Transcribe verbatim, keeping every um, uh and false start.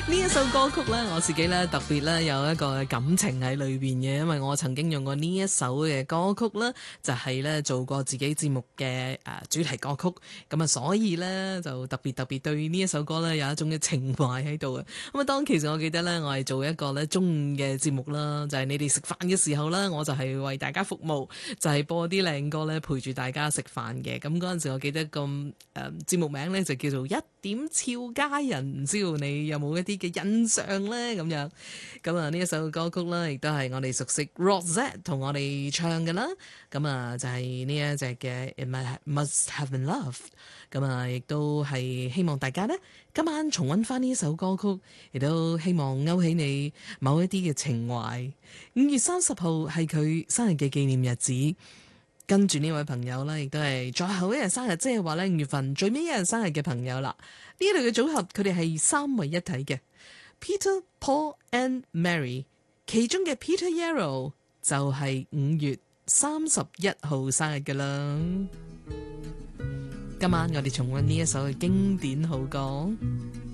呢一首歌曲呢，我自己呢特別呢有一個感情喺裏邊嘅，因為我曾經用過呢一首嘅歌曲啦，就係呢做過自己節目嘅誒主題歌曲，咁啊所以呢，就特別特別對呢一首歌呢有一種嘅情懷喺度啊。咁啊當其實我記得呢，我係做一個呢中午嘅節目啦，就係你哋食飯嘅時候呢，我就係為大家服務，就係播啲靚歌呢陪住大家食飯嘅。咁嗰陣時我記得咁誒節目名呢就叫做一點俏佳人，唔知道你有冇一啲嘅印象呢？咁樣咁啊呢一首歌曲啦，亦都係我哋熟悉 Roxette 同我哋唱嘅啦。咁啊就係呢一隻嘅 It Must Have Been Love。咁啊亦都係希望大家呢今晚重溫翻呢一首歌曲，亦都希望勾起你某一啲嘅情懷。五月三十號係佢生日嘅紀念日子。跟住呢位朋友呢，亦都係最後一日生日，即係話呢五月份最尾一日生日嘅朋友啦。呢類嘅組合，佢哋係三位一體嘅 Peter、Paul and Mary， 其中嘅 Peter Yarrow 就係五月三十一號生日㗎啦。今晚我哋重溫呢一首嘅經典好歌。